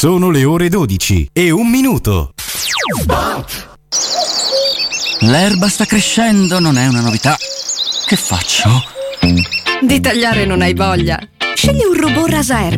Sono le ore 12:01. L'erba sta crescendo, non è una novità. Che faccio? Di tagliare non hai voglia? Scegli un robot rasa erba